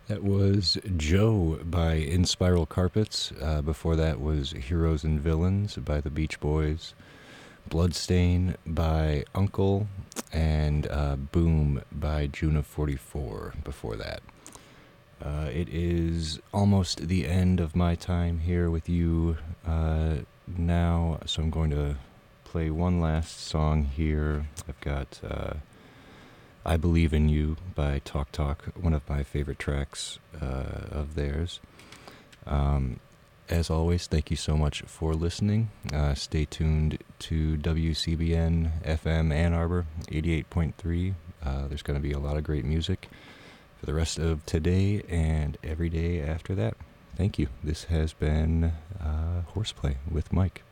That was Joe by In Spiral Carpets. Before that was Heroes and Villains by the Beach Boys. Bloodstain by Uncle. And Boom by June of 44 before that. It is almost the end of my time here with you now, so I'm going to play one last song here. I've got I Believe in You by Talk Talk, one of my favorite tracks of theirs. As always, thank you so much for listening. Stay tuned to WCBN FM Ann Arbor 88.3. There's going to be a lot of great music for the rest of today and every day after that. Thank you. This has been Horseplay with Mike.